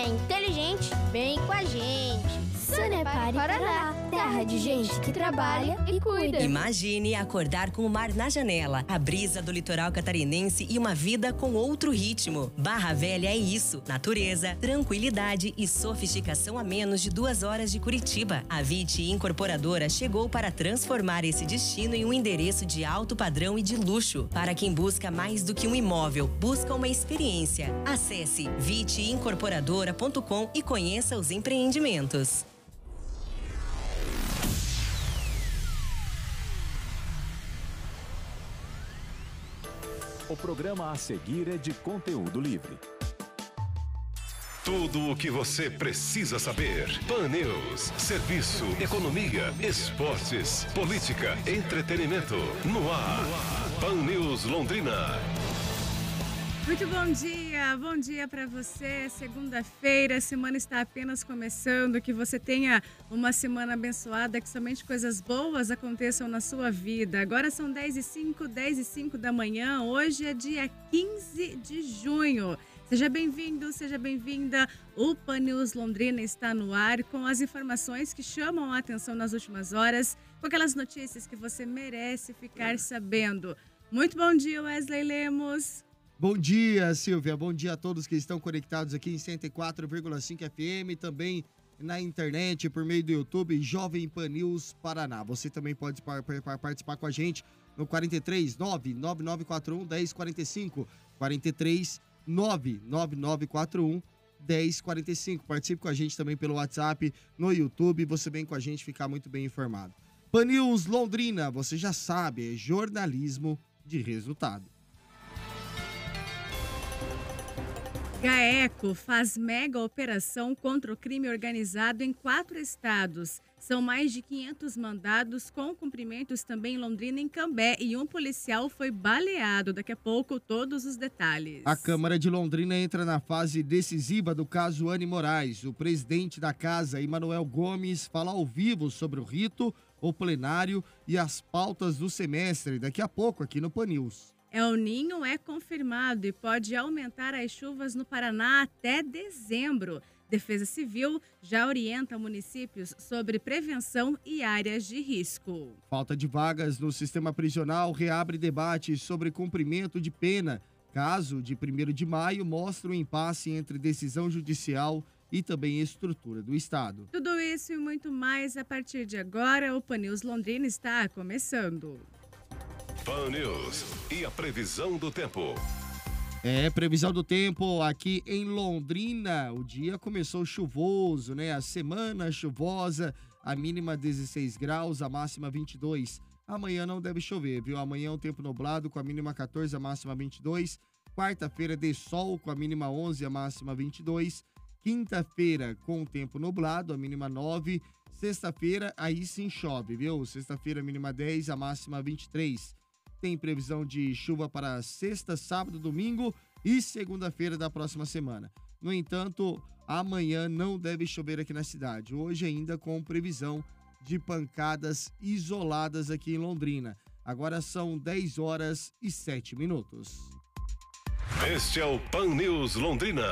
é inteligente, vem com a gente. Sanepar Paraná, terra de gente que trabalha e cuida. Imagine acordar com o mar na janela, a brisa do litoral catarinense e uma vida com outro ritmo. Barra Velha é isso, natureza, tranquilidade e sofisticação a menos de 2 horas de Curitiba. A Vite Incorporadora chegou para transformar esse destino em um endereço de alto padrão e de luxo. Para quem busca mais do que um imóvel, busca uma experiência. Acesse viteincorporadora.com e conheça os empreendimentos. O programa a seguir é de conteúdo livre. Tudo o que você precisa saber. Pan News. Serviço, economia, esportes, política, entretenimento. No ar. Pan News Londrina. Muito bom dia para você. Segunda-feira, a semana está apenas começando. Que você tenha uma semana abençoada, que somente coisas boas aconteçam na sua vida. Agora são 10h05 da manhã. Hoje é dia 15 de junho. Seja bem-vindo, seja bem-vinda. O Pan News Londrina está no ar com as informações que chamam a atenção nas últimas horas, com aquelas notícias que você merece ficar sabendo. Muito bom dia, Wesley Lemos. Bom dia, Silvia. Bom dia a todos que estão conectados aqui em 104,5 FM, também na internet, por meio do YouTube, Jovem Pan News Paraná. Você também pode participar com a gente no 43 99941 1045, 43 99941 1045. Participe com a gente também pelo WhatsApp, no YouTube, você vem com a gente ficar muito bem informado. Pan News Londrina, você já sabe, é jornalismo de resultado. GAECO faz mega operação contra o crime organizado em 4 estados. São mais de 500 mandados com cumprimentos também em Londrina e em Cambé. E um policial foi baleado. Daqui a pouco, todos os detalhes. A Câmara de Londrina entra na fase decisiva do caso Anne Moraes. O presidente da casa, Emanuel Gomes, fala ao vivo sobre o rito, o plenário e as pautas do semestre. Daqui a pouco, aqui no Pan News. El Ninho é confirmado e pode aumentar as chuvas no Paraná até dezembro. Defesa Civil já orienta municípios sobre prevenção e áreas de risco. Falta de vagas no sistema prisional reabre debate sobre cumprimento de pena. Caso de 1º de maio mostra o impasse entre decisão judicial e também estrutura do Estado. Tudo isso e muito mais a partir de agora. O Pan News Londrina está começando. Pan News e a previsão do tempo. Previsão do tempo aqui em Londrina. O dia começou chuvoso, né? A semana chuvosa, a mínima 16 graus, a máxima 22. Amanhã não deve chover, viu? Amanhã é um tempo nublado com a mínima 14, a máxima 22. Quarta-feira de sol com a mínima 11, a máxima 22. Quinta-feira com o tempo nublado, a mínima 9. Sexta-feira aí sim chove, viu? Sexta-feira mínima 10, a máxima 23. Tem previsão de chuva para sexta, sábado, domingo e segunda-feira da próxima semana. No entanto, amanhã não deve chover aqui na cidade. Hoje ainda com previsão de pancadas isoladas aqui em Londrina. Agora são 10h07. Este é o Pan News Londrina.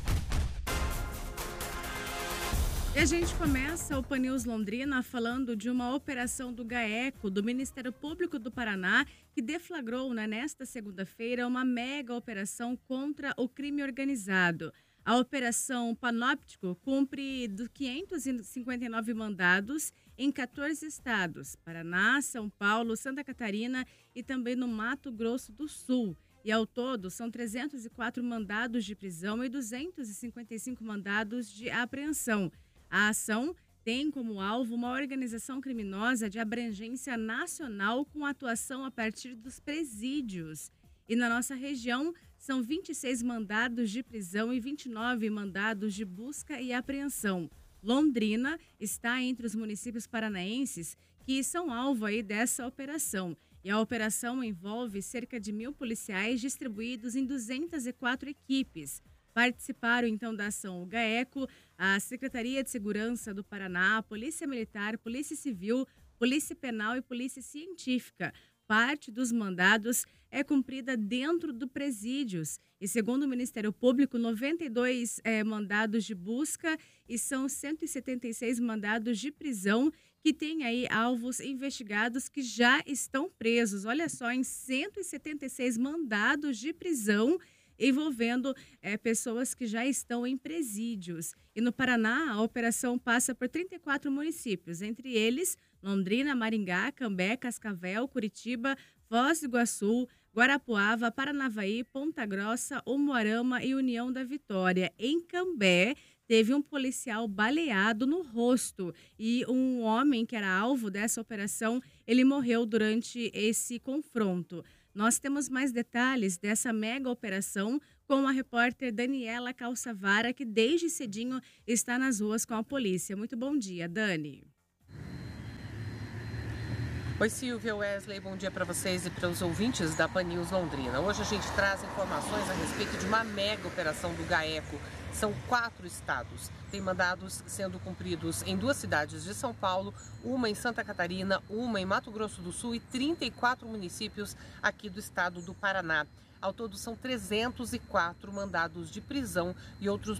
E a gente começa o Pan News Londrina falando de uma operação do GAECO, do Ministério Público do Paraná, que deflagrou nesta segunda-feira uma mega operação contra o crime organizado. A Operação Panóptico cumpre 559 mandados em 14 estados, Paraná, São Paulo, Santa Catarina e também no Mato Grosso do Sul. E ao todo são 304 mandados de prisão e 255 mandados de apreensão. A ação tem como alvo uma organização criminosa de abrangência nacional com atuação a partir dos presídios. E na nossa região, são 26 mandados de prisão e 29 mandados de busca e apreensão. Londrina está entre os municípios paranaenses que são alvo aí dessa operação. E a operação envolve cerca de 1.000 policiais distribuídos em 204 equipes. Participaram, então, da ação o GAECO, a Secretaria de Segurança do Paraná, a Polícia Militar, Polícia Civil, Polícia Penal e Polícia Científica. parte dos mandados é cumprida dentro do presídios. E segundo o Ministério Público, 92 mandados de busca e são 176 mandados de prisão que tem aí alvos investigados que já estão presos. Olha só, em 176 mandados de prisão envolvendo pessoas que já estão em presídios. E no Paraná, a operação passa por 34 municípios, entre eles Londrina, Maringá, Cambé, Cascavel, Curitiba, Foz do Iguaçu, Guarapuava, Paranavaí, Ponta Grossa, Umuarama e União da Vitória. Em Cambé, teve um policial baleado no rosto e um homem que era alvo dessa operação, ele morreu durante esse confronto. Nós temos mais detalhes dessa mega operação com a repórter Daniela Calçavara, que desde cedinho está nas ruas com a polícia. Muito bom dia, Dani. Oi, Silvia, Wesley, bom dia para vocês e para os ouvintes da Pan News Londrina. Hoje a gente traz informações a respeito de uma mega operação do GAECO. São 4 estados. Tem mandados sendo cumpridos em 2 cidades de São Paulo, uma em Santa Catarina, uma em Mato Grosso do Sul e 34 municípios aqui do estado do Paraná. Ao todo, são 304 mandados de prisão e outros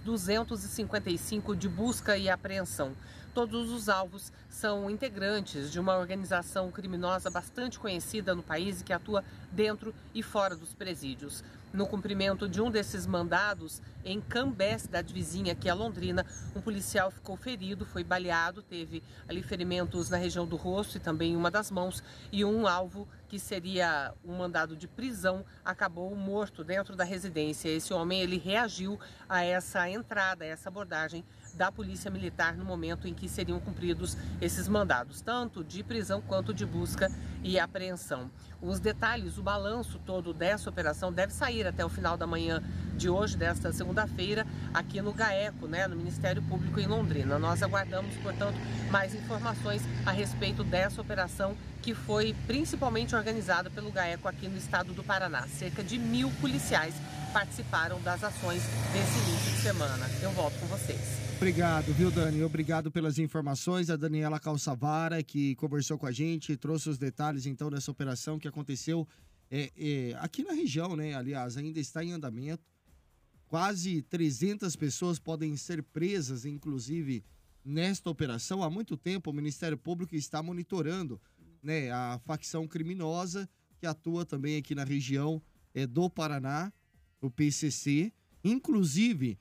255 de busca e apreensão. Todos os alvos são integrantes de uma organização criminosa bastante conhecida no país e que atua dentro e fora dos presídios. No cumprimento de um desses mandados, em Cambé, cidade vizinha aqui a Londrina, um policial ficou ferido, foi baleado, teve ali ferimentos na região do rosto e também em uma das mãos, e um alvo que seria um mandado de prisão acabou morto dentro da residência. Esse homem, ele reagiu a essa entrada, a essa abordagem da Polícia Militar no momento em que seriam cumpridos esses mandados, tanto de prisão quanto de busca e apreensão. Os detalhes, o balanço todo dessa operação deve sair até o final da manhã de hoje, desta segunda-feira, aqui no GAECO, no Ministério Público em Londrina. Nós aguardamos, portanto, mais informações a respeito dessa operação que foi principalmente organizada pelo GAECO aqui no estado do Paraná. Cerca de 1.000 policiais participaram das ações desse início de semana. Eu volto com vocês. Obrigado, viu, Dani? Obrigado pelas informações. A Daniela Calçavara, que conversou com a gente, trouxe os detalhes, então, dessa operação que aconteceu aqui na região, né? Aliás, ainda está em andamento. Quase 300 pessoas podem ser presas, inclusive, nesta operação. Há muito tempo, o Ministério Público está monitorando, né, a facção criminosa que atua também aqui na região do Paraná, o PCC. Inclusive,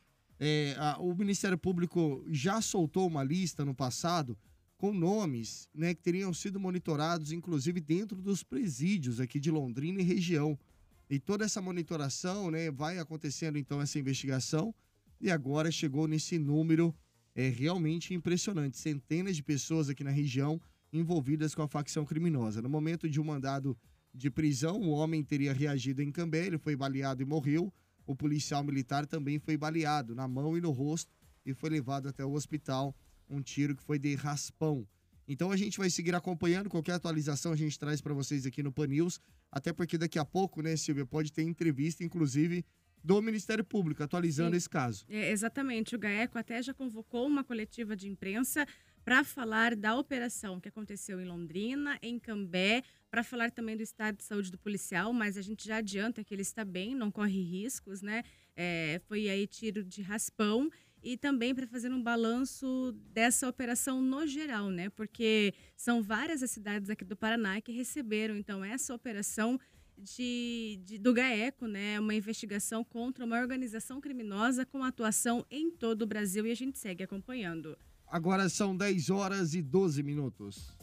o Ministério Público já soltou uma lista no passado com nomes, né, que teriam sido monitorados, inclusive dentro dos presídios aqui de Londrina e região. E toda essa monitoração, né, vai acontecendo então essa investigação e agora chegou nesse número realmente impressionante. Centenas de pessoas aqui na região envolvidas com a facção criminosa. No momento de um mandado de prisão, o homem teria reagido em Cambé, ele foi baleado e morreu. O policial militar também foi baleado na mão e no rosto e foi levado até o hospital, um tiro que foi de raspão. Então a gente vai seguir acompanhando, qualquer atualização a gente traz para vocês aqui no Pan News, até porque daqui a pouco, né, Silvia, pode ter entrevista, inclusive, do Ministério Público, atualizando esse caso. Exatamente, o GAECO até já convocou uma coletiva de imprensa para falar da operação que aconteceu em Londrina, em Cambé, para falar também do estado de saúde do policial, mas a gente já adianta que ele está bem, não corre riscos, né? Foi aí tiro de raspão e também para fazer um balanço dessa operação no geral, né? Porque são várias as cidades aqui do Paraná que receberam, então, essa operação do GAECO, né? Uma investigação contra uma organização criminosa com atuação em todo o Brasil e a gente segue acompanhando. Agora são 10h12.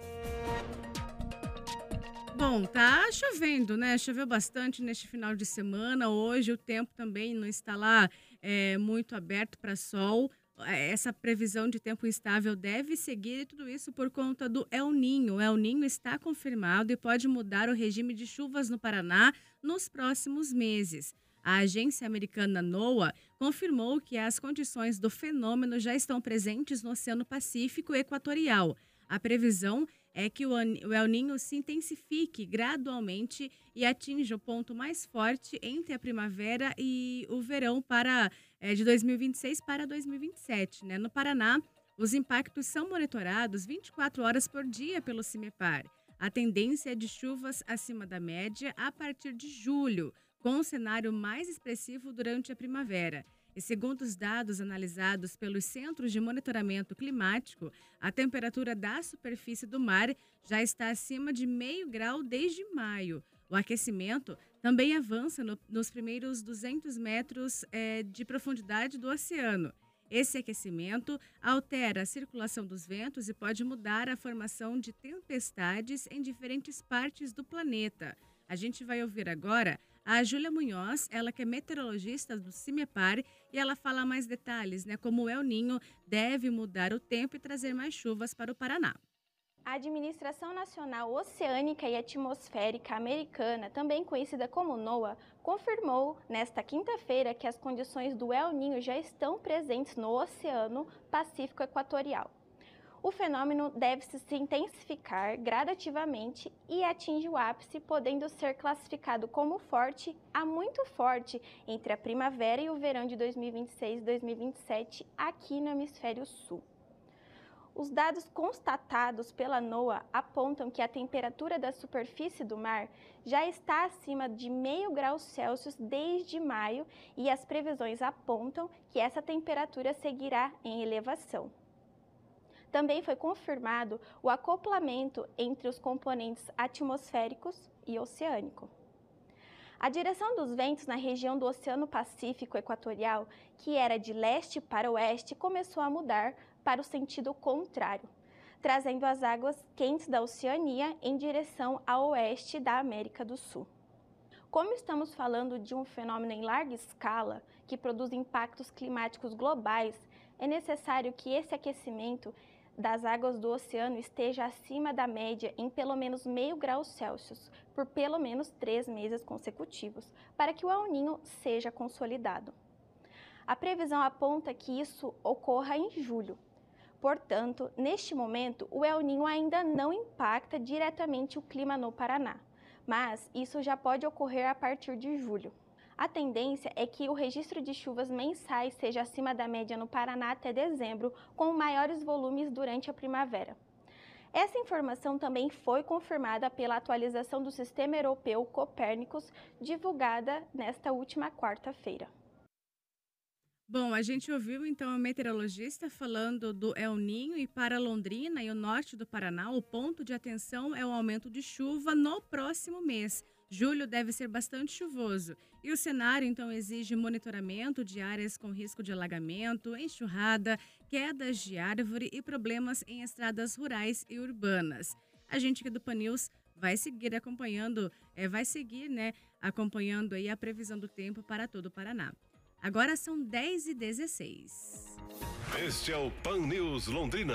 Bom, tá chovendo, né? Choveu bastante neste final de semana. Hoje o tempo também não está lá muito aberto para sol. Essa previsão de tempo instável deve seguir e tudo isso por conta do El Niño. O El Niño está confirmado e pode mudar o regime de chuvas no Paraná nos próximos meses. A agência americana NOAA confirmou que as condições do fenômeno já estão presentes no Oceano Pacífico Equatorial. A previsão é que o El Niño se intensifique gradualmente e atinja o ponto mais forte entre a primavera e o verão de 2026 para 2027. Né? No Paraná, os impactos são monitorados 24 horas por dia pelo CIMEPAR. A tendência é de chuvas acima da média a partir de julho, com um cenário mais expressivo durante a primavera. E segundo os dados analisados pelos Centros de Monitoramento Climático, a temperatura da superfície do mar já está acima de 0,5 grau desde maio. O aquecimento também avança nos primeiros 200 metros de profundidade do oceano. Esse aquecimento altera a circulação dos ventos e pode mudar a formação de tempestades em diferentes partes do planeta. A gente vai ouvir agora a Júlia Munhoz, ela que é meteorologista do CIMEPAR, e ela fala mais detalhes, como o El Niño deve mudar o tempo e trazer mais chuvas para o Paraná. A Administração Nacional Oceânica e Atmosférica Americana, também conhecida como NOAA, confirmou nesta quinta-feira que as condições do El Niño já estão presentes no Oceano Pacífico Equatorial. O fenômeno deve se intensificar gradativamente e atinge o ápice, podendo ser classificado como forte a muito forte entre a primavera e o verão de 2026 e 2027 aqui no Hemisfério Sul. Os dados constatados pela NOAA apontam que a temperatura da superfície do mar já está acima de 0,5 grau Celsius desde maio e as previsões apontam que essa temperatura seguirá em elevação. Também foi confirmado o acoplamento entre os componentes atmosféricos e oceânico. A direção dos ventos na região do Oceano Pacífico Equatorial, que era de leste para oeste, começou a mudar para o sentido contrário, trazendo as águas quentes da Oceania em direção a oeste da América do Sul. Como estamos falando de um fenômeno em larga escala, que produz impactos climáticos globais, é necessário que esse aquecimento das águas do oceano esteja acima da média em pelo menos 0,5 grau Celsius, por pelo menos 3 meses consecutivos, para que o El Niño seja consolidado. A previsão aponta que isso ocorra em julho. Portanto, neste momento, o El Niño ainda não impacta diretamente o clima no Paraná, mas isso já pode ocorrer a partir de julho. A tendência é que o registro de chuvas mensais seja acima da média no Paraná até dezembro, com maiores volumes durante a primavera. Essa informação também foi confirmada pela atualização do Sistema Europeu Copérnicus, divulgada nesta última quarta-feira. Bom, a gente ouviu então a meteorologista falando do El Niño, e para Londrina e o norte do Paraná, o ponto de atenção é o aumento de chuva no próximo mês. Julho deve ser bastante chuvoso e o cenário então exige monitoramento de áreas com risco de alagamento, enxurrada, quedas de árvore e problemas em estradas rurais e urbanas. A gente aqui do Pan News vai seguir acompanhando, acompanhando aí a previsão do tempo para todo o Paraná. Agora são 10h16. Este é o Pan News Londrina.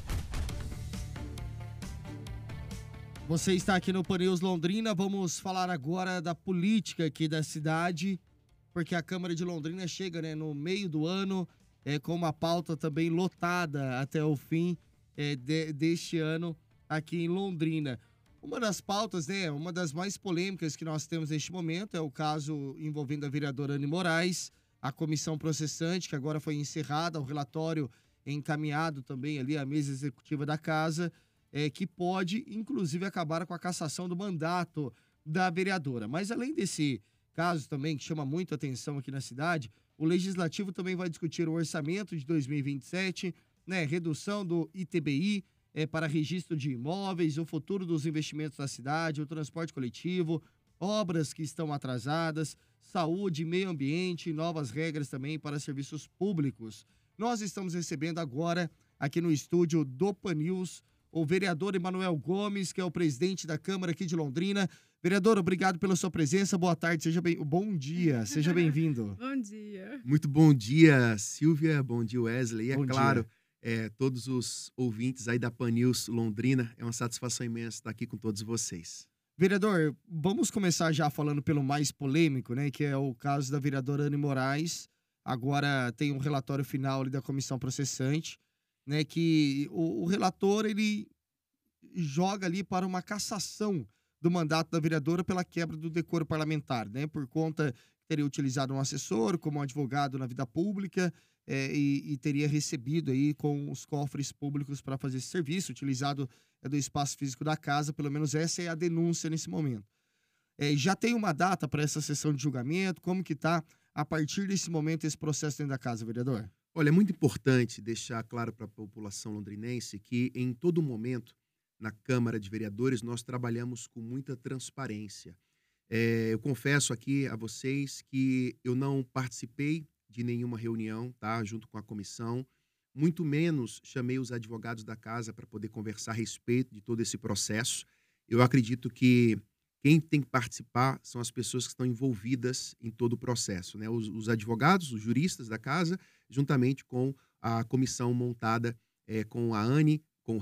Você está aqui no Pan News Londrina. Vamos falar agora da política aqui da cidade, porque a Câmara de Londrina chega no meio do ano com uma pauta também lotada até o fim deste ano aqui em Londrina. Uma das pautas, uma das mais polêmicas que nós temos neste momento é o caso envolvendo a vereadora Anne Moraes, a comissão processante, que agora foi encerrada, o relatório encaminhado também ali à mesa executiva da casa, que pode, inclusive, acabar com a cassação do mandato da vereadora. Mas, além desse caso também, que chama muito atenção aqui na cidade, o Legislativo também vai discutir o orçamento de 2027, redução do ITBI para registro de imóveis, o futuro dos investimentos na cidade, o transporte coletivo, obras que estão atrasadas, saúde, meio ambiente, novas regras também para serviços públicos. Nós estamos recebendo agora, aqui no estúdio do Pan News, o vereador Emanuel Gomes, que é o presidente da Câmara aqui de Londrina. Vereador, obrigado pela sua presença. Boa tarde, bom dia, seja bem-vindo. Bom dia. Muito bom dia, Silvia. Bom dia, Wesley. Bom claro, dia. Todos os ouvintes aí da Pan News Londrina, é uma satisfação imensa estar aqui com todos vocês. Vereador, vamos começar já falando pelo mais polêmico, que é o caso da vereadora Anne Moraes. Agora tem um relatório final ali da comissão processante, que o relator ele joga ali para uma cassação do mandato da vereadora pela quebra do decoro parlamentar, por conta que teria utilizado um assessor como advogado na vida pública, e teria recebido aí com os cofres públicos para fazer esse serviço, utilizado do espaço físico da casa, pelo menos essa é a denúncia nesse momento. Já tem uma data para essa sessão de julgamento? Como que está, a partir desse momento, esse processo dentro da casa, vereador? Olha, é muito importante deixar claro para a população londrinense que, em todo momento, na Câmara de Vereadores, nós trabalhamos com muita transparência. Eu confesso aqui a vocês que eu não participei de nenhuma reunião, tá, junto com a comissão, muito menos chamei os advogados da casa para poder conversar a respeito de todo esse processo. Eu acredito que quem tem que participar são as pessoas que estão envolvidas em todo o processo, né? Os advogados, os juristas da casa, juntamente com a comissão montada com a Anne, com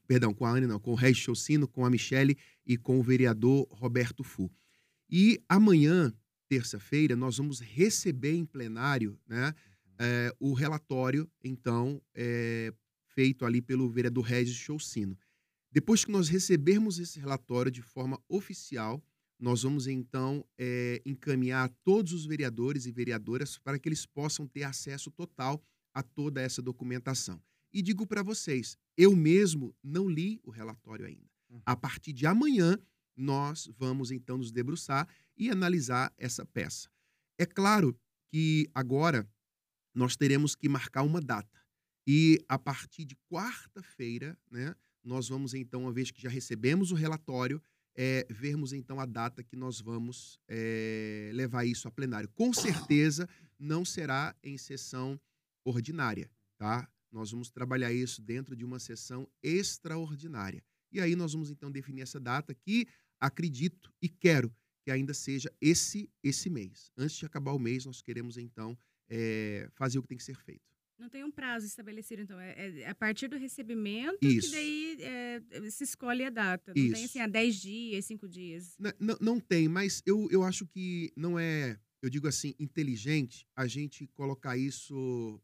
o Regis Chaucino, com a Michele e com o vereador Roberto Fu. E amanhã, terça-feira, nós vamos receber em plenário, né, o relatório, então, feito ali pelo vereador Regis Chaucino. Depois que nós recebermos esse relatório de forma oficial, nós vamos, então, encaminhar a todos os vereadores e vereadoras para que eles possam ter acesso total a toda essa documentação. E digo para vocês, eu mesmo não li o relatório ainda. A partir de amanhã, nós vamos, então, nos debruçar e analisar essa peça. É claro que agora nós teremos que marcar uma data. E a partir de quarta-feira, né, nós vamos, então, uma vez que já recebemos o relatório, vermos, então, a data que nós vamos levar isso a plenário. Com certeza, não será em sessão ordinária, tá? Nós vamos trabalhar isso dentro de uma sessão extraordinária. E aí nós vamos, então, definir essa data que acredito e quero que ainda seja esse mês. Antes de acabar o mês, nós queremos, então, fazer o que tem que ser feito. Não tem um prazo estabelecido, então. É a partir do recebimento Isso. que daí se escolhe a data. Não Isso. tem, assim, 10 dias, 5 dias. Não tem, mas eu acho que não é, eu digo assim, inteligente a gente colocar isso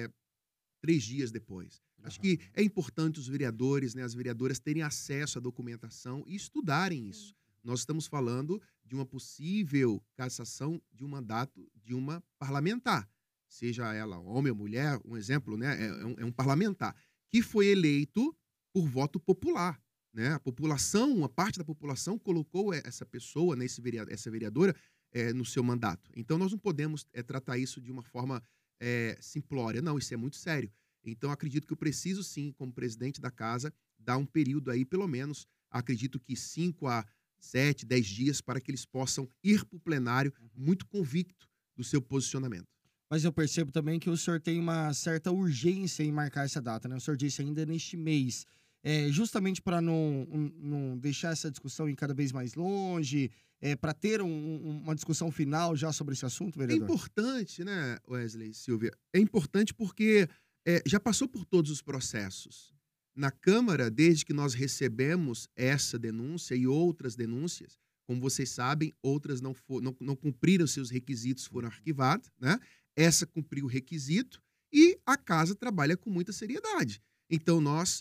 3 dias depois. Acho que é importante os vereadores, né, as vereadoras terem acesso à documentação e estudarem isso. Nós estamos falando de uma possível cassação de um mandato de uma parlamentar, seja ela homem ou mulher, um exemplo, né, é um parlamentar, que foi eleito por voto popular, né? A população, uma parte da população colocou essa pessoa, né, essa vereadora, no seu mandato. Então, nós não podemos tratar isso de uma forma simplória. Não, isso é muito sério. Então, acredito que eu preciso, sim, como presidente da casa, dar um período aí, pelo menos, acredito que 5 a 7, 10 dias, para que eles possam ir para o plenário muito convicto do seu posicionamento. Mas eu percebo também que o senhor tem uma certa urgência em marcar essa data, né? O senhor disse ainda neste mês. Justamente para não deixar essa discussão ir cada vez mais longe, para ter uma discussão final já sobre esse assunto, vereador? É importante, né, Wesley, Silvia? É importante porque já passou por todos os processos. Na Câmara, desde que nós recebemos essa denúncia e outras denúncias, como vocês sabem, outras não cumpriram seus requisitos, foram arquivadas, né? Essa cumpriu o requisito e a casa trabalha com muita seriedade. Então, nós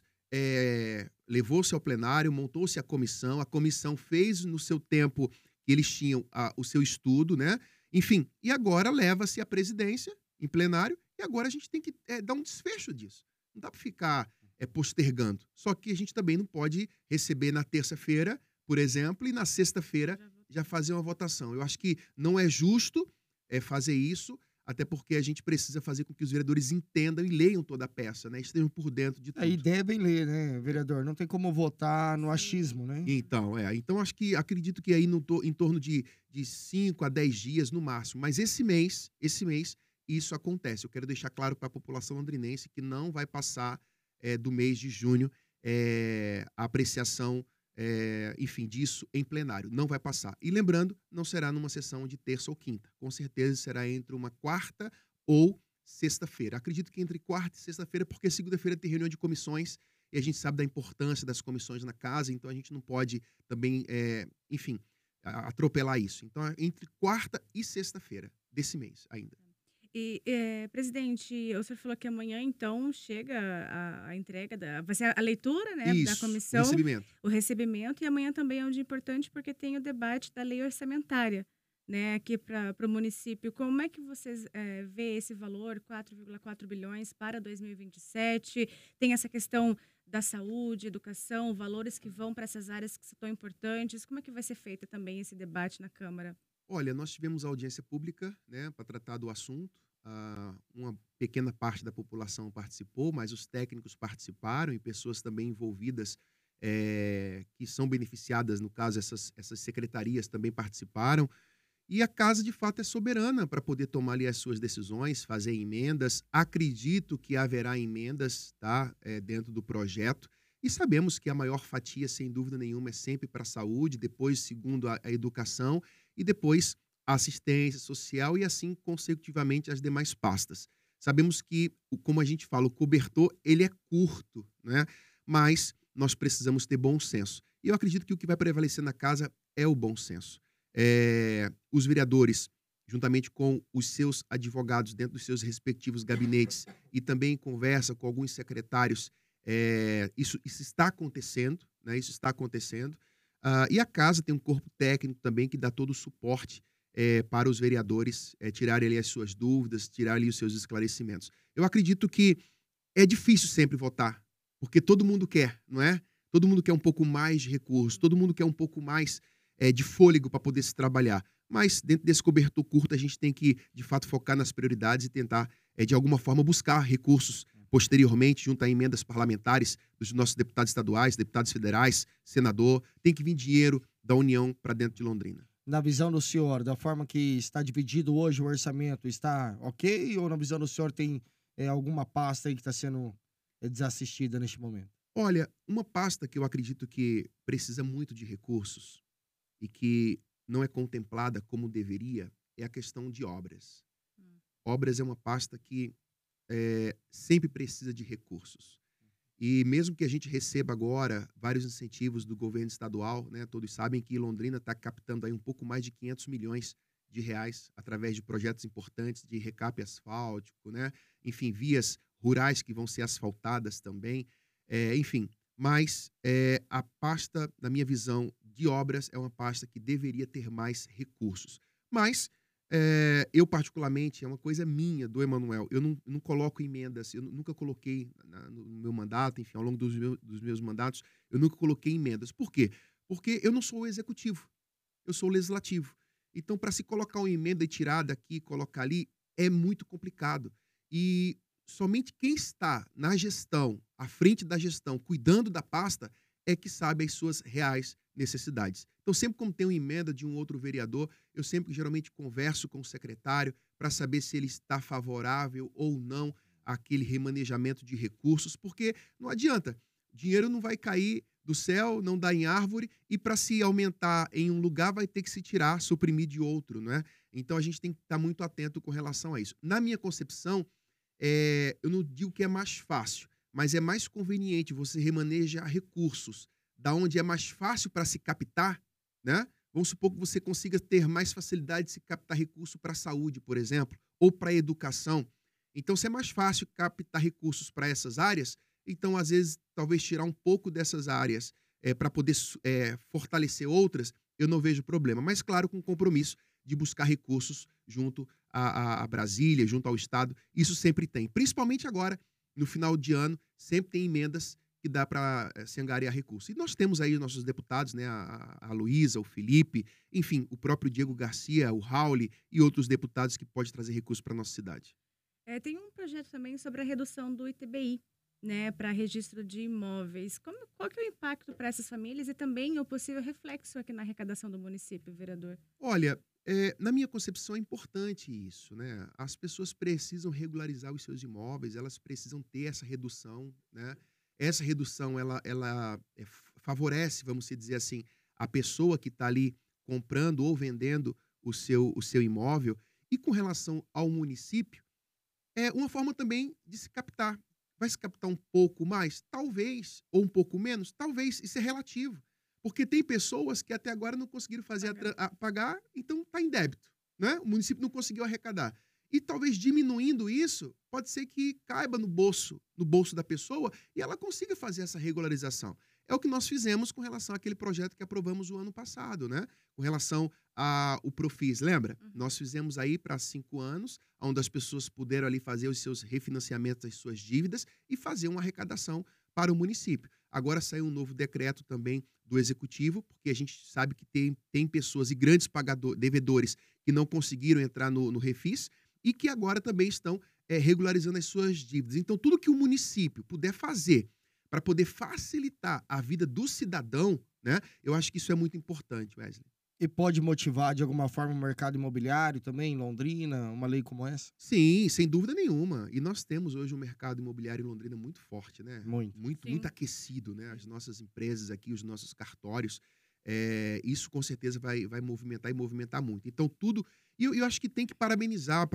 levou-se ao plenário, montou-se a comissão fez no seu tempo que eles tinham o seu estudo, né? Enfim, e agora leva-se a presidência em plenário e agora a gente tem que dar um desfecho disso. Não dá para ficar postergando. Só que a gente também não pode receber na terça-feira, por exemplo, e na sexta-feira já fazer uma votação. Eu acho que não é justo fazer isso, até porque a gente precisa fazer com que os vereadores entendam e leiam toda a peça, né? Estejam por dentro de tudo. E devem ler, né, vereador? Não tem como votar no achismo, né? Então, acredito que aí em torno de 5 a 10 dias no máximo. Mas esse mês, isso acontece. Eu quero deixar claro para a população londrinense que não vai passar do mês de junho a apreciação, enfim, disso em plenário. Não vai passar. E lembrando, não será numa sessão de terça ou quinta. Com certeza será entre uma quarta ou sexta-feira. Acredito que entre quarta e sexta-feira, porque segunda-feira tem reunião de comissões e a gente sabe da importância das comissões na casa, então a gente não pode também, enfim, atropelar isso. Então, entre quarta e sexta-feira desse mês ainda. E, presidente, o senhor falou que amanhã, então, chega a entrega, vai ser a leitura, né, da comissão. Recebimento. O recebimento, e amanhã também é um dia importante porque tem o debate da lei orçamentária, né, aqui para o município. Como é que vocês vê esse valor, 4,4 bilhões para 2027? Tem essa questão da saúde, educação, valores que vão para essas áreas que são tão importantes. Como é que vai ser feito também esse debate na Câmara? Olha, nós tivemos audiência pública, né, para tratar do assunto. Uma pequena parte da população participou, mas os técnicos participaram e pessoas também envolvidas que são beneficiadas, no caso, essas secretarias também participaram. E a casa, de fato, é soberana para poder tomar ali as suas decisões, fazer emendas. Acredito que haverá emendas, tá, dentro do projeto. E sabemos que a maior fatia, sem dúvida nenhuma, é sempre para a saúde, depois, segundo a educação, e depois a assistência social e assim consecutivamente as demais pastas. Sabemos que, como a gente fala, o cobertor ele é curto, né? Mas nós precisamos ter bom senso. E eu acredito que o que vai prevalecer na casa é o bom senso. Os vereadores, juntamente com os seus advogados dentro dos seus respectivos gabinetes e também em conversa com alguns secretários, isso está acontecendo, né? Isso está acontecendo. E a casa tem um corpo técnico também que dá todo o suporte para os vereadores tirarem ali as suas dúvidas, tirarem ali os seus esclarecimentos. Eu acredito que é difícil sempre votar, porque todo mundo quer, não é? Todo mundo quer um pouco mais de recursos, todo mundo quer um pouco mais de fôlego para poder se trabalhar. Mas dentro desse cobertor curto a gente tem que, de fato, focar nas prioridades e tentar, de alguma forma, buscar recursos posteriormente, junto a emendas parlamentares dos nossos deputados estaduais, deputados federais, senador. Tem que vir dinheiro da União para dentro de Londrina. Na visão do senhor, da forma que está dividido hoje o orçamento, está ok? Ou na visão do senhor tem alguma pasta aí que está sendo desassistida neste momento? Olha, uma pasta que eu acredito que precisa muito de recursos e que não é contemplada como deveria é a questão de obras. Obras é uma pasta que sempre precisa de recursos. E mesmo que a gente receba agora vários incentivos do governo estadual, né, todos sabem que Londrina está captando aí um pouco mais de 500 milhões de reais através de projetos importantes de recape asfáltico, né? Enfim, vias rurais que vão ser asfaltadas também. Enfim, mas a pasta, na minha visão, de obras é uma pasta que deveria ter mais recursos. Mas eu, particularmente, é uma coisa minha, do Emanuel, eu não coloco emendas, eu nunca coloquei no meu mandato, enfim, ao longo dos meus mandatos, eu nunca coloquei emendas. Por quê? Porque eu não sou o executivo, eu sou o legislativo. Então, para se colocar uma emenda e tirar daqui, colocar ali, é muito complicado. E somente quem está na gestão, à frente da gestão, cuidando da pasta, é que sabe as suas reais necessidades. Então, sempre como tem uma emenda de um outro vereador, eu sempre geralmente converso com o secretário para saber se ele está favorável ou não àquele remanejamento de recursos, porque não adianta, dinheiro não vai cair do céu, não dá em árvore, e para se aumentar em um lugar vai ter que se tirar, suprimir de outro, não é? Então, a gente tem que estar muito atento com relação a isso. Na minha concepção, eu não digo que é mais fácil, mas é mais conveniente você remanejar recursos da onde é mais fácil para se captar, né? Vamos supor que você consiga ter mais facilidade de se captar recurso para a saúde, por exemplo, ou para a educação. Então, se é mais fácil captar recursos para essas áreas, então, às vezes, talvez tirar um pouco dessas áreas para poder fortalecer outras, eu não vejo problema. Mas, claro, com compromisso de buscar recursos junto a Brasília, junto ao Estado, isso sempre tem. Principalmente agora, no final de ano, sempre tem emendas que dá para se angariar recursos. E nós temos aí nossos deputados, né, a Luísa, o Felipe, enfim, o próprio Diego Garcia, o Rauli e outros deputados que podem trazer recursos para a nossa cidade. Tem um projeto também sobre a redução do ITBI, né, para registro de imóveis. Qual que é o impacto para essas famílias e também o possível reflexo aqui na arrecadação do município, vereador? Olha, na minha concepção é importante isso, né? As pessoas precisam regularizar os seus imóveis, elas precisam ter essa redução, né? Essa redução, ela favorece, vamos dizer assim, a pessoa que está ali comprando ou vendendo o seu imóvel. E com relação ao município, é uma forma também de se captar. Vai se captar um pouco mais? Talvez. Ou um pouco menos? Talvez. Isso é relativo. Porque tem pessoas que até agora não conseguiram pagar, então está em débito, né? O município não conseguiu arrecadar. E talvez diminuindo isso, pode ser que caiba no bolso da pessoa e ela consiga fazer essa regularização. É o que nós fizemos com relação àquele projeto que aprovamos o ano passado, né? Com relação ao Profis, lembra? Nós fizemos aí para 5 anos, onde as pessoas puderam ali fazer os seus refinanciamentos das suas dívidas e fazer uma arrecadação para o município. Agora saiu um novo decreto também do Executivo, porque a gente sabe que tem pessoas e grandes devedores que não conseguiram entrar no Refis e que agora também estão regularizando as suas dívidas. Então, tudo que o município puder fazer para poder facilitar a vida do cidadão, né? Eu acho que isso é muito importante, Wesley. E pode motivar, de alguma forma, o mercado imobiliário também, em Londrina, uma lei como essa? Sim, sem dúvida nenhuma. E nós temos hoje um mercado imobiliário em Londrina muito forte, né? Muito aquecido, né? As nossas empresas aqui, os nossos cartórios, isso com certeza vai movimentar e movimentar muito. Então, tudo... E eu acho que tem que parabenizar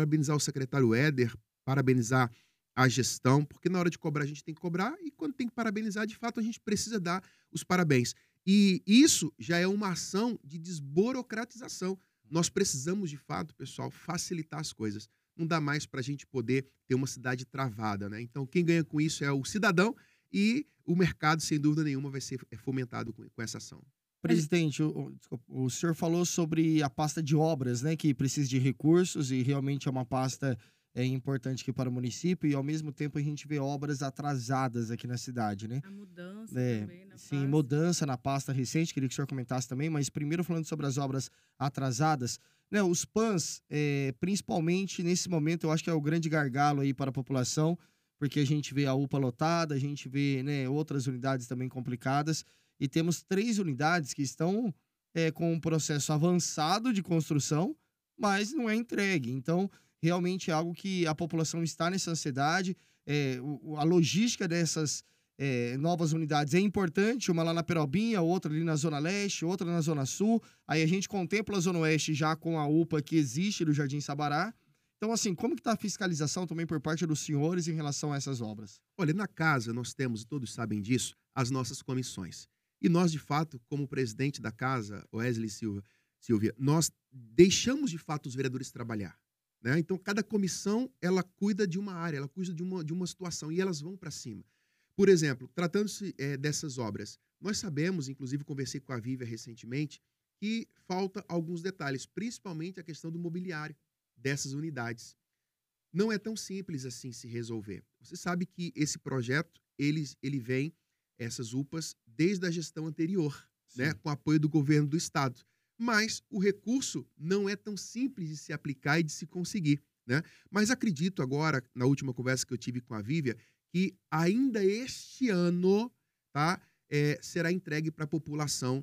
o secretário Éder, parabenizar a gestão, porque na hora de cobrar a gente tem que cobrar e quando tem que parabenizar, de fato, a gente precisa dar os parabéns. E isso já é uma ação de desburocratização. Nós precisamos, de fato, pessoal, facilitar as coisas. Não dá mais para a gente poder ter uma cidade travada, né? Então, quem ganha com isso é o cidadão e o mercado, sem dúvida nenhuma, vai ser fomentado com essa ação. Presidente, o senhor falou sobre a pasta de obras, né, que precisa de recursos e realmente é uma pasta importante aqui para o município e, ao mesmo tempo, a gente vê obras atrasadas aqui na cidade, né? A mudança também na sim, pasta. Mudança na pasta recente, queria que o senhor comentasse também, mas primeiro falando sobre as obras atrasadas, né, os PANs, principalmente nesse momento, eu acho que é o grande gargalo aí para a população, porque a gente vê a UPA lotada, a gente vê, né, outras unidades também complicadas, e temos 3 unidades que estão com um processo avançado de construção, mas não é entregue. Então, realmente é algo que a população está nessa ansiedade. A logística dessas novas unidades é importante, uma lá na Perobinha, outra ali na Zona Leste, outra na Zona Sul. Aí a gente contempla a Zona Oeste já com a UPA que existe no Jardim Sabará. Então, assim, como que está a fiscalização também por parte dos senhores em relação a essas obras? Olha, na casa nós temos, e todos sabem disso, as nossas comissões. E nós, de fato, como presidente da casa, Wesley Silvia, nós deixamos, de fato, os vereadores trabalhar, né? Então, cada comissão, ela cuida de uma área, ela cuida de uma situação e elas vão para cima. Por exemplo, tratando-se dessas obras, nós sabemos, inclusive conversei com a Vívia recentemente, que falta alguns detalhes, principalmente a questão do mobiliário dessas unidades. Não é tão simples assim se resolver. Você sabe que esse projeto, ele vem, essas UPAs, desde a gestão anterior, né, com apoio do governo do estado. Mas o recurso não é tão simples de se aplicar e de se conseguir, né? Mas acredito agora, na última conversa que eu tive com a Vívia, que ainda este ano, tá, será entregue para a população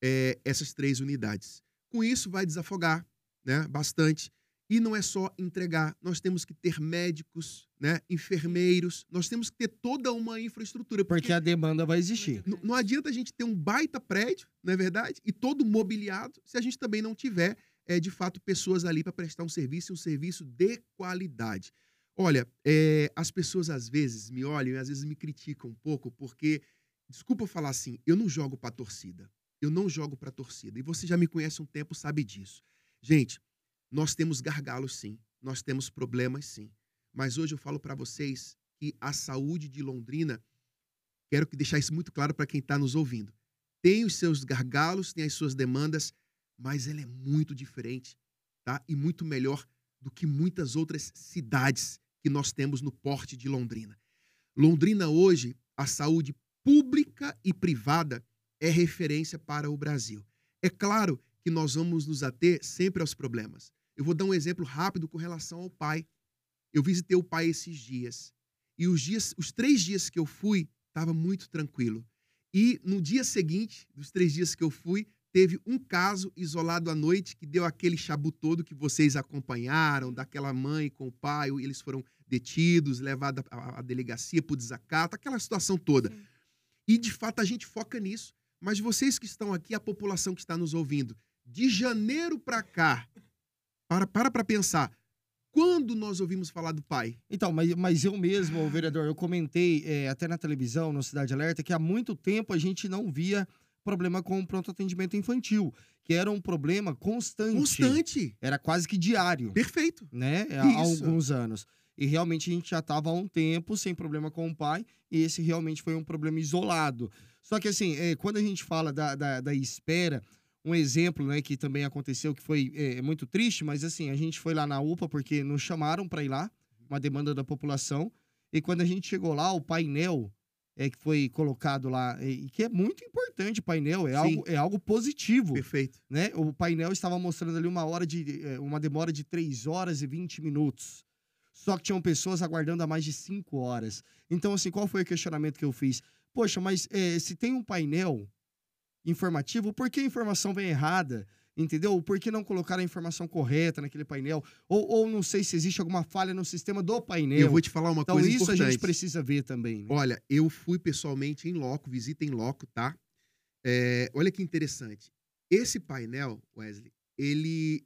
essas 3 unidades. Com isso, vai desafogar, né, bastante. E não é só entregar, nós temos que ter médicos, né, enfermeiros, nós temos que ter toda uma infraestrutura. Porque a demanda vai existir. Não adianta a gente ter um baita prédio, não é verdade? E todo mobiliado, se a gente também não tiver, de fato, pessoas ali para prestar um serviço de qualidade. Olha, as pessoas às vezes me olham e às vezes me criticam um pouco, porque, desculpa eu falar assim, eu não jogo para a torcida. Eu não jogo para a torcida. E você já me conhece há um tempo, sabe disso. Gente, nós temos gargalos, sim. Nós temos problemas, sim. Mas hoje eu falo para vocês que a saúde de Londrina, quero deixar isso muito claro para quem está nos ouvindo, tem os seus gargalos, tem as suas demandas, mas ela é muito diferente, tá? E muito melhor do que muitas outras cidades que nós temos no porte de Londrina. Londrina hoje, a saúde pública e privada é referência para o Brasil. É claro que nós vamos nos ater sempre aos problemas. Eu vou dar um exemplo rápido com relação ao pai. Eu visitei o pai esses dias. E os 3 dias que eu fui, estava muito tranquilo. E no dia seguinte, dos 3 dias que eu fui, teve um caso isolado à noite que deu aquele chabu todo que vocês acompanharam, daquela mãe com o pai, eles foram detidos, levados à delegacia por desacato, aquela situação toda. Sim. E, de fato, a gente foca nisso. Mas vocês que estão aqui, a população que está nos ouvindo, de janeiro para cá, para pensar, quando nós ouvimos falar do pai? Então, mas eu mesmo, vereador, eu comentei até na televisão, no Cidade Alerta, que há muito tempo a gente não via problema com o pronto atendimento infantil, que era um problema constante. Constante. Era quase que diário. Perfeito. Né? Há alguns anos. E realmente a gente já estava há um tempo sem problema com o pai, e esse realmente foi um problema isolado. Só que assim, quando a gente fala da espera, um exemplo, né, que também aconteceu, que foi muito triste, mas assim, a gente foi lá na UPA porque nos chamaram para ir lá, uma demanda da população, e quando a gente chegou lá, o painel que foi colocado lá, e que é muito importante o painel, é algo positivo. Perfeito. Né? O painel estava mostrando ali uma demora de 3 horas e 20 minutos. Só que tinham pessoas aguardando há mais de 5 horas. Então, assim, qual foi o questionamento que eu fiz? Poxa, mas se tem um painel informativo, por que a informação vem errada? Entendeu? Por que não colocar a informação correta naquele painel? Ou não sei se existe alguma falha no sistema do painel. Eu vou te falar uma coisa importante. Então isso a gente precisa ver também. Né? Olha, eu fui pessoalmente em loco, visita em loco, tá? Olha que interessante. Esse painel, Wesley, ele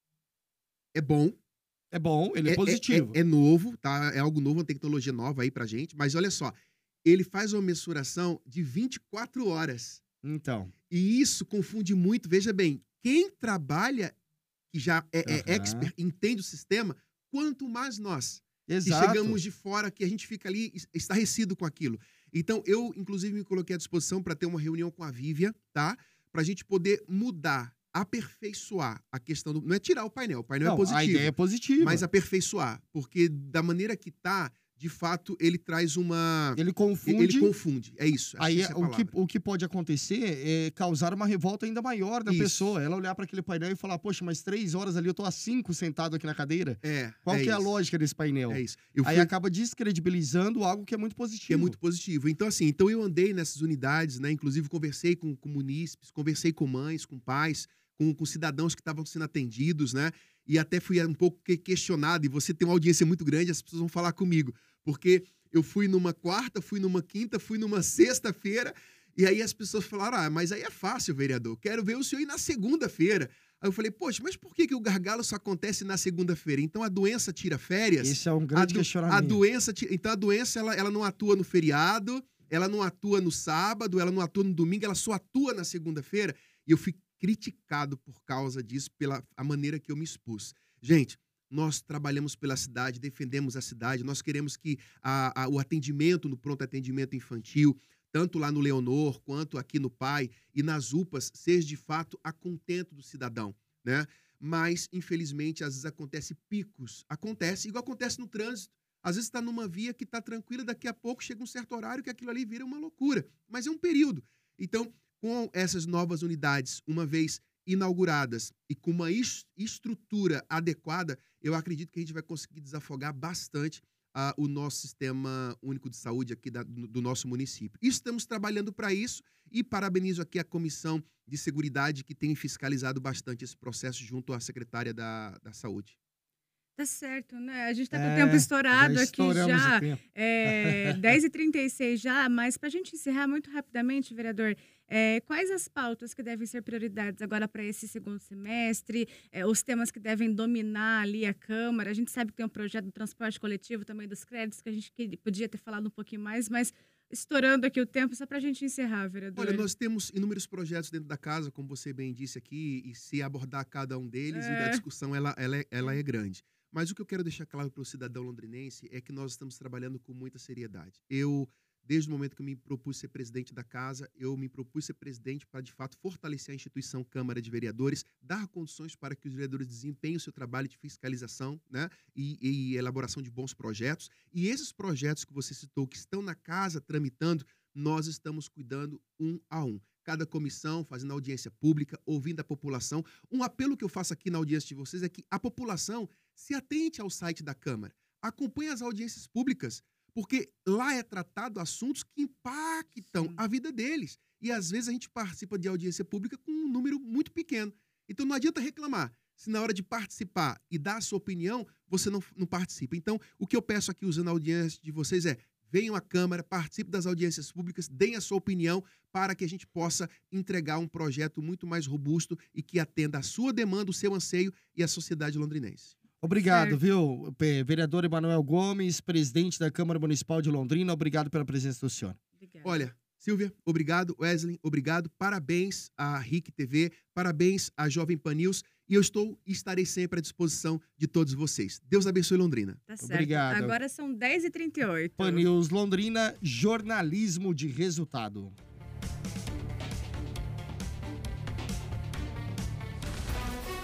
é bom. É bom, ele é positivo. É novo, tá? É algo novo, uma tecnologia nova aí pra gente. Mas olha só, ele faz uma mensuração de 24 horas. Então. E isso confunde muito. Veja bem, quem trabalha, que já é expert, entende o sistema, quanto mais nós. Exato. Que chegamos de fora, que a gente fica ali estarrecido com aquilo. Então, eu, inclusive, me coloquei à disposição para ter uma reunião com a Vívia, tá? Pra gente poder mudar, aperfeiçoar a questão do... Não é tirar o painel é positivo. A ideia é positiva. Mas aperfeiçoar, porque da maneira que tá, de fato, ele traz uma... Ele confunde. Ele confunde, é isso. Aí o que pode acontecer é causar uma revolta ainda maior da pessoa. Ela olhar para aquele painel e falar, poxa, mas 3 horas ali, eu tô há 5 sentado aqui na cadeira. Qual que é a lógica desse painel? É isso. Aí acaba descredibilizando algo que é muito positivo. Que é muito positivo. Então, assim, eu andei nessas unidades, né? Inclusive, conversei com munícipes, conversei com mães, com pais, com cidadãos que estavam sendo atendidos, né? E até fui um pouco questionado. E você tem uma audiência muito grande, as pessoas vão falar comigo. Porque eu fui numa quarta, fui numa quinta, fui numa sexta-feira, e aí as pessoas falaram, mas aí é fácil, vereador, quero ver o senhor ir na segunda-feira. Aí eu falei, poxa, mas por que o gargalo só acontece na segunda-feira? Então a doença tira férias? Isso é um grande questionamento. Então a doença, ela não atua no feriado, ela não atua no sábado, ela não atua no domingo, ela só atua na segunda-feira. E eu fui criticado por causa disso, pela a maneira que eu me expus. Gente, nós trabalhamos pela cidade, defendemos a cidade, nós queremos que o atendimento no pronto atendimento infantil, tanto lá no Leonor, quanto aqui no PAI e nas UPAs, seja de fato a contento do cidadão, né? Mas, infelizmente, às vezes acontece picos. Acontece, igual acontece no trânsito. Às vezes está numa via que está tranquila, daqui a pouco chega um certo horário que aquilo ali vira uma loucura. Mas é um período. Então, com essas novas unidades, uma vez inauguradas e com uma estrutura adequada, eu acredito que a gente vai conseguir desafogar bastante o nosso sistema único de saúde aqui do nosso município. E estamos trabalhando para isso e parabenizo aqui a Comissão de Seguridade que tem fiscalizado bastante esse processo junto à secretária da Saúde. Tá certo, né? A gente tá com o tempo estourado aqui já. 10h36 já, mas para a gente encerrar muito rapidamente, vereador, quais as pautas que devem ser prioridades agora para esse segundo semestre, os temas que devem dominar ali a Câmara? A gente sabe que tem um projeto do transporte coletivo, também dos créditos, que a gente podia ter falado um pouquinho mais, mas estourando aqui o tempo, só para a gente encerrar, vereador. Olha, nós temos inúmeros projetos dentro da casa, como você bem disse aqui, e se abordar cada um deles, e a discussão ela é grande. Mas o que eu quero deixar claro para o cidadão londrinense é que nós estamos trabalhando com muita seriedade. Desde o momento que eu me propus ser presidente da casa, eu me propus ser presidente para, de fato, fortalecer a instituição Câmara de Vereadores, dar condições para que os vereadores desempenhem o seu trabalho de fiscalização, né, e elaboração de bons projetos. E esses projetos que você citou, que estão na casa tramitando, nós estamos cuidando um a um. Cada comissão fazendo audiência pública, ouvindo a população. Um apelo que eu faço aqui na audiência de vocês é que a população se atente ao site da Câmara, acompanhe as audiências públicas, porque lá é tratado assuntos que impactam a vida deles. E às vezes a gente participa de audiência pública com um número muito pequeno. Então não adianta reclamar se na hora de participar e dar a sua opinião, você não participa. Então o que eu peço aqui usando a audiência de vocês é: venham à Câmara, participem das audiências públicas, deem a sua opinião para que a gente possa entregar um projeto muito mais robusto e que atenda a sua demanda, o seu anseio e a sociedade londrinense. Obrigado, viu, vereador Emanuel Gomes, presidente da Câmara Municipal de Londrina, obrigado pela presença do senhor. Obrigada. Olha, Silvia, obrigado, Wesley, obrigado, parabéns à RIC TV, parabéns à Jovem Pan News, e eu estarei sempre à disposição de todos vocês. Deus abençoe Londrina. Tá certo. Obrigado. Agora são 10h38. Pan News Londrina, jornalismo de resultado.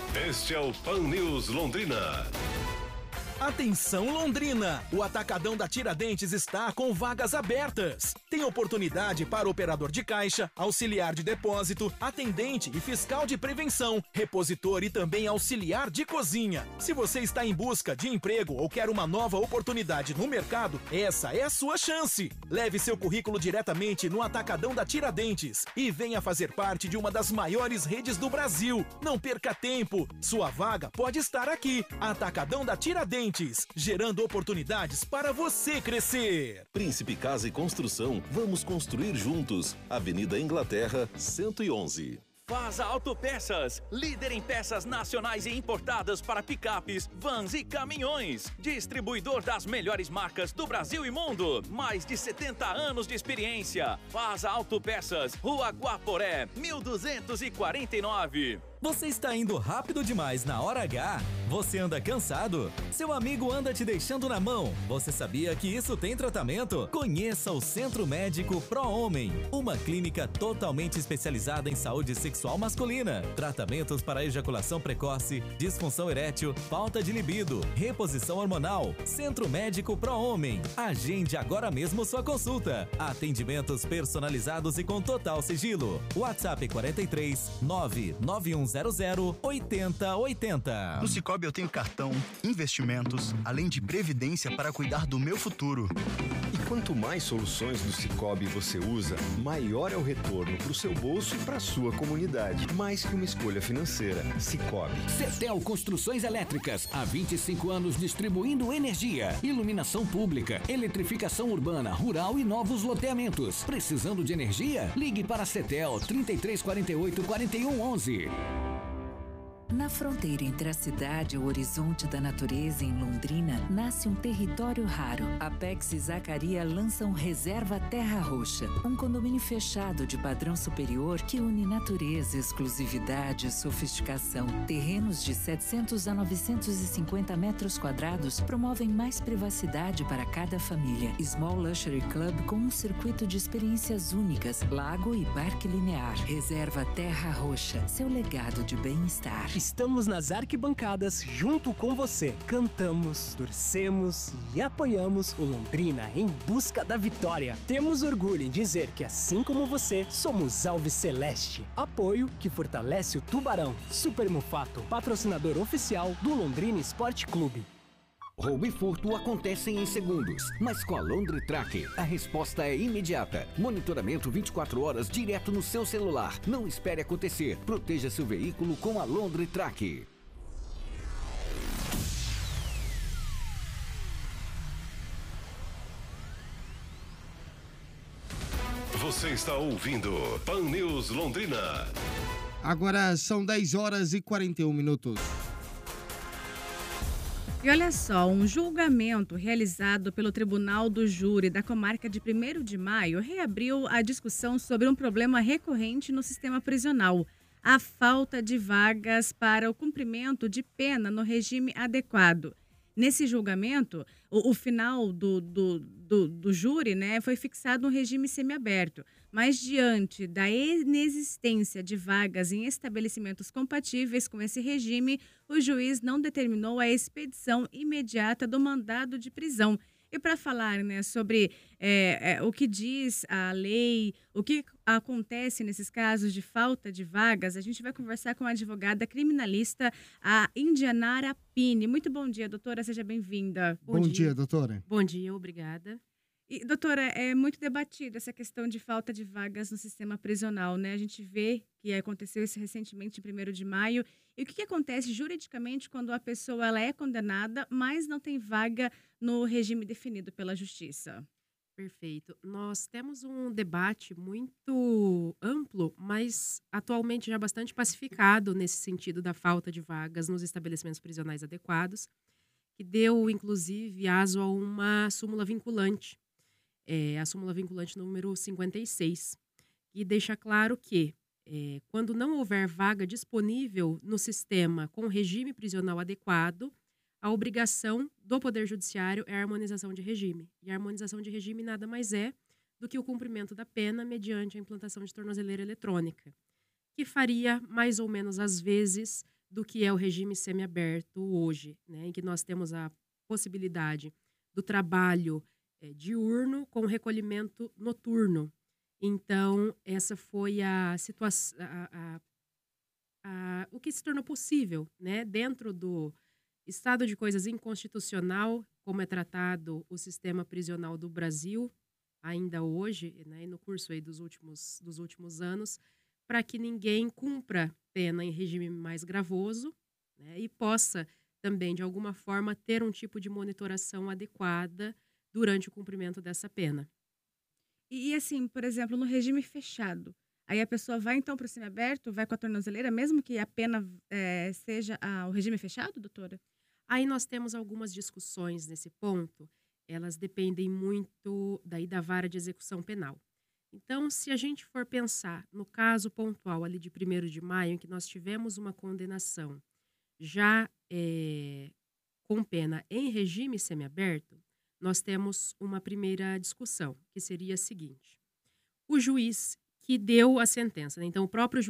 Este é o Pan News Londrina. Atenção Londrina! O Atacadão da Tiradentes está com vagas abertas. Tem oportunidade para operador de caixa, auxiliar de depósito, atendente e fiscal de prevenção, repositor e também auxiliar de cozinha. Se você está em busca de emprego ou quer uma nova oportunidade no mercado, essa é a sua chance. Leve seu currículo diretamente no Atacadão da Tiradentes e venha fazer parte de uma das maiores redes do Brasil. Não perca tempo, sua vaga pode estar aqui. Atacadão da Tiradentes, gerando oportunidades para você crescer. Príncipe Casa e Construção, vamos construir juntos. Avenida Inglaterra, 111. Vaza Autopeças, líder em peças nacionais e importadas para picapes, vans e caminhões. Distribuidor das melhores marcas do Brasil e mundo. Mais de 70 anos de experiência. Vaza Autopeças, Rua Guaporé, 1249. Você está indo rápido demais na hora H? Você anda cansado? Seu amigo anda te deixando na mão? Você sabia que isso tem tratamento? Conheça o Centro Médico Pro Homem, uma clínica totalmente especializada em saúde sexual masculina. Tratamentos para ejaculação precoce, disfunção erétil, falta de libido, reposição hormonal. Centro Médico Pro Homem. Agende agora mesmo sua consulta. Atendimentos personalizados e com total sigilo. WhatsApp 43 99100 8080. No Sicoob eu tenho cartão, investimentos, além de previdência para cuidar do meu futuro. E quanto mais soluções do Sicoob você usa, maior é o retorno para o seu bolso e para a sua comunidade. Mais que uma escolha financeira. Sicoob. Cetel Construções Elétricas, há 25 anos distribuindo energia, iluminação pública, eletrificação urbana, rural e novos loteamentos. Precisando de energia? Ligue para a Cetel 3348 4111. Na fronteira entre a cidade e o horizonte da natureza em Londrina, nasce um território raro. Apex e Zacaria lançam Reserva Terra Roxa, um condomínio fechado de padrão superior que une natureza, exclusividade e sofisticação. Terrenos de 700 a 950 metros quadrados promovem mais privacidade para cada família. Small Luxury Club com um circuito de experiências únicas, lago e parque linear. Reserva Terra Roxa, seu legado de bem-estar. Estamos nas arquibancadas junto com você. Cantamos, torcemos e apoiamos o Londrina em busca da vitória. Temos orgulho em dizer que, assim como você, somos Alves Celeste. Apoio que fortalece o Tubarão. Super Mufato, patrocinador oficial do Londrina Esporte Clube. Roubo e furto acontecem em segundos, mas com a Londre Track, a resposta é imediata. Monitoramento 24 horas direto no seu celular. Não espere acontecer. Proteja seu veículo com a Londre Track. Você está ouvindo Pan News Londrina. Agora são 10 horas e 41 minutos. E olha só, um julgamento realizado pelo Tribunal do Júri da Comarca de 1º de Maio reabriu a discussão sobre um problema recorrente no sistema prisional, a falta de vagas para o cumprimento de pena no regime adequado. Nesse julgamento, o final do júri, né, foi fixado um regime semiaberto, mas diante da inexistência de vagas em estabelecimentos compatíveis com esse regime, o juiz não determinou a expedição imediata do mandado de prisão. E para falar, né, sobre o que diz a lei, o que acontece nesses casos de falta de vagas, a gente vai conversar com a advogada criminalista, a Indianara Pini. Muito bom dia, doutora, seja bem-vinda. Bom dia, doutora. Bom dia, obrigada. E, doutora, é muito debatida essa questão de falta de vagas no sistema prisional, né? A gente vê que aconteceu isso recentemente, em 1º de maio. E o que acontece juridicamente quando a pessoa ela é condenada, mas não tem vaga no regime definido pela Justiça? Perfeito. Nós temos um debate muito amplo, mas atualmente já bastante pacificado nesse sentido da falta de vagas nos estabelecimentos prisionais adequados, que deu, inclusive, aso a uma súmula vinculante. A súmula vinculante número 56, que deixa claro que, quando não houver vaga disponível no sistema com regime prisional adequado, a obrigação do Poder Judiciário é a harmonização de regime. E a harmonização de regime nada mais é do que o cumprimento da pena mediante a implantação de tornozeleira eletrônica, que faria mais ou menos, às vezes, do que é o regime semiaberto hoje, né, em que nós temos a possibilidade do trabalho diurno com recolhimento noturno. Então, essa foi a situação, o que se tornou possível, né, dentro do estado de coisas inconstitucional, como é tratado o sistema prisional do Brasil, ainda hoje, né, e no curso aí dos últimos anos, para que ninguém cumpra pena em regime mais gravoso, né, e possa também, de alguma forma, ter um tipo de monitoração adequada durante o cumprimento dessa pena. E assim, por exemplo, no regime fechado, aí a pessoa vai então para o semiaberto, vai com a tornozeleira, mesmo que a pena seja o regime fechado, doutora? Aí nós temos algumas discussões nesse ponto, elas dependem muito daí da vara de execução penal. Então, se a gente for pensar no caso pontual ali de 1º de maio, em que nós tivemos uma condenação já com pena em regime semiaberto, nós temos uma primeira discussão, que seria a seguinte: o juiz que deu a sentença, né? Então o próprio